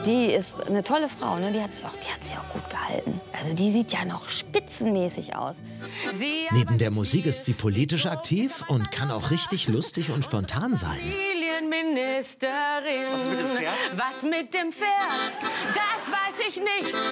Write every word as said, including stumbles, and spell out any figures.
Die ist eine tolle Frau, ne? Die hat sich auch, die hat sich auch gut gehalten. Also die sieht ja noch spitzenmäßig aus. Neben der Musik ist sie politisch aktiv und kann auch richtig lustig und spontan sein. Was ist mit dem Pferd? Was mit dem Pferd? Das weiß ich nicht.